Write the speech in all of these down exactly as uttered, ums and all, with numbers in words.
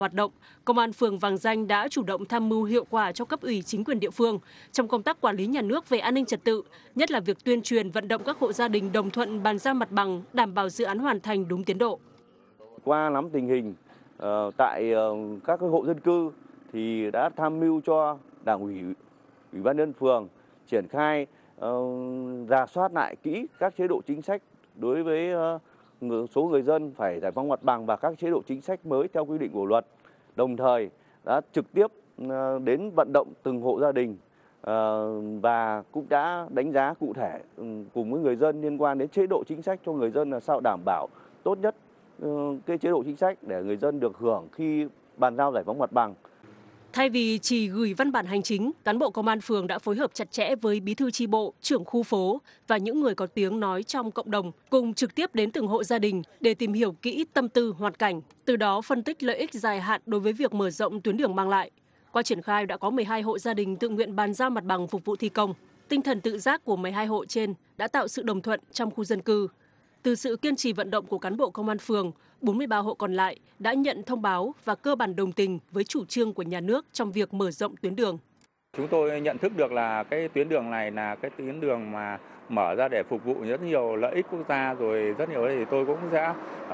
Hoạt động, Công an phường Vàng Ranh đã chủ động tham mưu hiệu quả cho cấp ủy chính quyền địa phương trong công tác quản lý nhà nước về an ninh trật tự, nhất là việc tuyên truyền vận động các hộ gia đình đồng thuận bàn giao mặt bằng, đảm bảo dự án hoàn thành đúng tiến độ. Qua nắm tình hình uh, tại uh, các hộ dân cư thì đã tham mưu cho Đảng ủy, Ủy ban nhân phường triển khai uh, rà soát lại kỹ các chế độ chính sách đối với uh, số người dân phải giải phóng mặt bằng và các chế độ chính sách mới theo quy định của luật. Đồng thời đã trực tiếp uh, đến vận động từng hộ gia đình uh, và cũng đã đánh giá cụ thể um, cùng với người dân liên quan đến chế độ chính sách cho người dân là sao đảm bảo tốt nhất cái chế độ chính sách để người dân được hưởng khi bàn giao giải phóng mặt bằng. Thay vì chỉ gửi văn bản hành chính, cán bộ công an phường đã phối hợp chặt chẽ với bí thư chi bộ, trưởng khu phố và những người có tiếng nói trong cộng đồng, cùng trực tiếp đến từng hộ gia đình để tìm hiểu kỹ tâm tư, hoàn cảnh, từ đó phân tích lợi ích dài hạn đối với việc mở rộng tuyến đường mang lại. Qua triển khai đã có mười hai hộ gia đình tự nguyện bàn giao mặt bằng phục vụ thi công. Tinh thần tự giác của mười hai hộ trên đã tạo sự đồng thuận trong khu dân cư. Từ sự kiên trì vận động của cán bộ công an phường, bốn mươi ba hộ còn lại đã nhận thông báo và cơ bản đồng tình với chủ trương của nhà nước trong việc mở rộng tuyến đường. Chúng tôi nhận thức được là cái tuyến đường này là cái tuyến đường mà mở ra để phục vụ rất nhiều lợi ích quốc gia, rồi rất nhiều thì tôi cũng sẽ uh,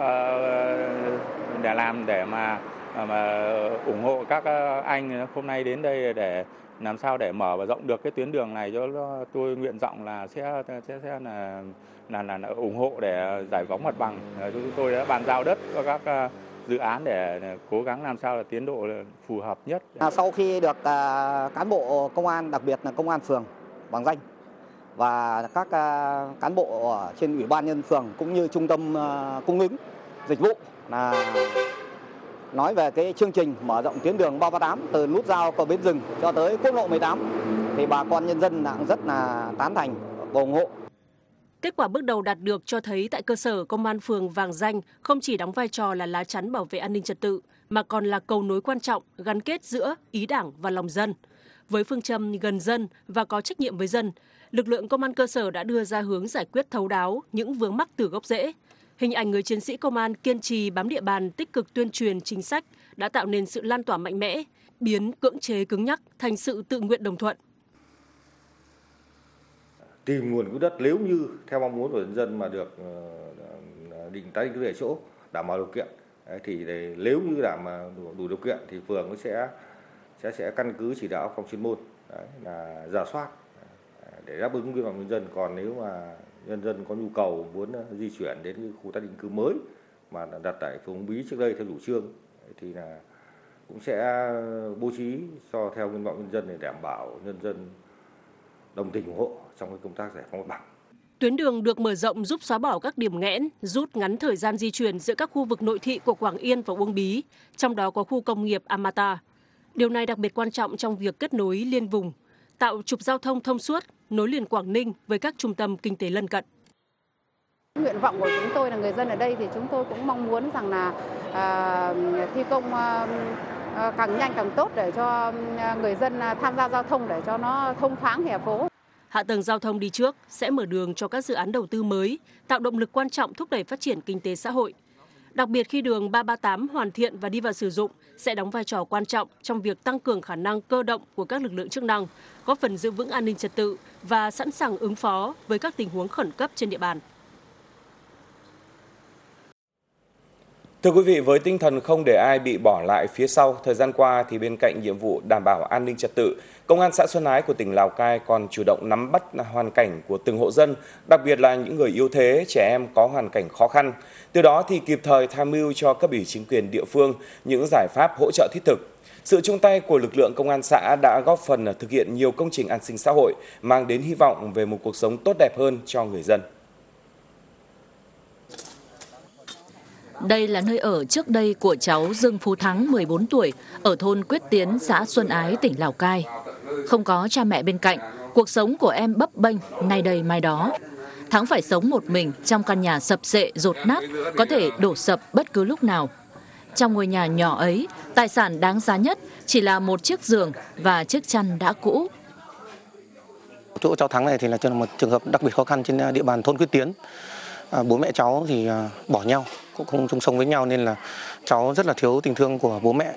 để làm để mà, mà ủng hộ các anh hôm nay đến đây để làm sao để mở và rộng được cái tuyến đường này, cho tôi nguyện vọng là sẽ sẽ, sẽ là, là, là, là ủng hộ để giải phóng mặt bằng. Chúng tôi đã bàn giao đất cho các dự án để cố gắng làm sao là tiến độ phù hợp nhất. Sau khi được cán bộ công an, đặc biệt là công an phường Vàng Ranh và các cán bộ trên ủy ban nhân phường cũng như trung tâm cung ứng dịch vụ là nói về cái chương trình mở rộng tuyến đường ba ba tám từ nút giao cầu Bến Rừng cho tới quốc lộ mười tám thì bà con nhân dân cũng rất là tán thành và ủng hộ. Kết quả bước đầu đạt được cho thấy tại cơ sở, Công an phường Vàng Ranh không chỉ đóng vai trò là lá chắn bảo vệ an ninh trật tự, mà còn là cầu nối quan trọng gắn kết giữa ý Đảng và lòng dân. Với phương châm gần dân và có trách nhiệm với dân, lực lượng công an cơ sở đã đưa ra hướng giải quyết thấu đáo những vướng mắc từ gốc rễ. Hình ảnh người chiến sĩ công an kiên trì bám địa bàn, tích cực tuyên truyền chính sách đã tạo nên sự lan tỏa mạnh mẽ, biến cưỡng chế cứng nhắc thành sự tự nguyện đồng thuận. Tìm nguồn quỹ đất nếu như theo mong muốn của nhân dân mà được định tái định cư về chỗ đảm bảo điều kiện. Đấy, thì để, nếu như đảm mà đủ, đủ điều kiện thì phường sẽ sẽ sẽ căn cứ chỉ đạo phòng chuyên môn đấy, là rà soát để đáp ứng nguyện vọng nhân dân. Còn nếu mà nhân dân có nhu cầu muốn di chuyển đến cái khu tái định cư mới mà đặt tại phường Bí trước đây theo chủ trương thì là cũng sẽ bố trí cho theo nguyện vọng nhân dân để đảm bảo nhân dân đồng tình ủng hộ trong cái công tác giải phóng mặt bằng. Tuyến đường được mở rộng giúp xóa bỏ các điểm nghẽn, rút ngắn thời gian di chuyển giữa các khu vực nội thị của Quảng Yên và Uông Bí, trong đó có khu công nghiệp Amata. Điều này đặc biệt quan trọng trong việc kết nối liên vùng, tạo trục giao thông thông suốt, nối liền Quảng Ninh với các trung tâm kinh tế lân cận. Nguyện vọng của chúng tôi là người dân ở đây thì chúng tôi cũng mong muốn rằng là à, thi công à, càng nhanh càng tốt để cho người dân tham gia giao thông để cho nó thông thoáng hè phố. Hạ tầng giao thông đi trước sẽ mở đường cho các dự án đầu tư mới, tạo động lực quan trọng thúc đẩy phát triển kinh tế xã hội. Đặc biệt khi đường ba ba tám hoàn thiện và đi vào sử dụng sẽ đóng vai trò quan trọng trong việc tăng cường khả năng cơ động của các lực lượng chức năng, góp phần giữ vững an ninh trật tự và sẵn sàng ứng phó với các tình huống khẩn cấp trên địa bàn. Thưa quý vị, với tinh thần không để ai bị bỏ lại phía sau, thời gian qua thì bên cạnh nhiệm vụ đảm bảo an ninh trật tự, Công an xã Xuân Ái của tỉnh Lào Cai còn chủ động nắm bắt hoàn cảnh của từng hộ dân, đặc biệt là những người yếu thế, trẻ em có hoàn cảnh khó khăn. Từ đó thì kịp thời tham mưu cho cấp ủy chính quyền địa phương những giải pháp hỗ trợ thiết thực. Sự chung tay của lực lượng công an xã đã góp phần thực hiện nhiều công trình an sinh xã hội, mang đến hy vọng về một cuộc sống tốt đẹp hơn cho người dân. Đây là nơi ở trước đây của cháu Dương Phú Thắng, mười bốn tuổi, ở thôn Quyết Tiến, xã Xuân Ái, tỉnh Lào Cai. Không có cha mẹ bên cạnh, cuộc sống của em bấp bênh, nay đây mai đó. Thắng phải sống một mình trong căn nhà sập xệ, dột nát, có thể đổ sập bất cứ lúc nào. Trong ngôi nhà nhỏ ấy, tài sản đáng giá nhất chỉ là một chiếc giường và chiếc chăn đã cũ. Chỗ cháu Thắng này thì là một trường hợp đặc biệt khó khăn trên địa bàn thôn Quyết Tiến. À, bố mẹ cháu thì bỏ nhau, cũng không chung sống với nhau nên là cháu rất là thiếu tình thương của bố mẹ.